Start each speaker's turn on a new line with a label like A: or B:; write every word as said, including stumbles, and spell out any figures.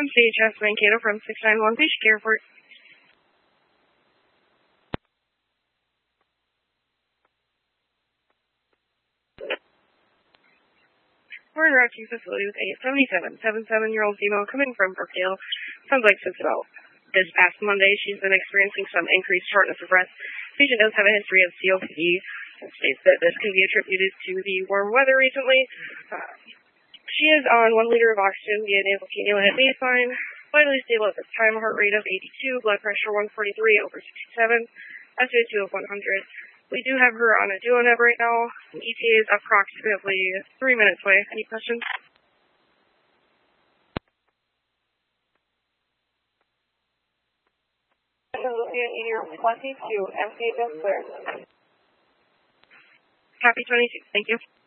A: I'm C H S Mankato from six nine one Patient Care Report. We're in a rescue facility with a seventy-seven, seventy-seven-year-old female coming from Brookdale. Sounds like since about this past Monday, she's been experiencing some increased shortness of breath. The patient does have a history of C O P D. It states that this can be attributed to the warm weather recently. Uh, she is on one liter of oxygen via nasal cannula at baseline, vitally stable at this time, heart rate of eighty-two, blood pressure one forty-three over sixty-seven, S p O two of one hundred. We do have her on a DuoNeb right now. E T A is approximately three minutes away. Any questions? twenty-two, M C H S clear. Happy twenty-two. Thank you.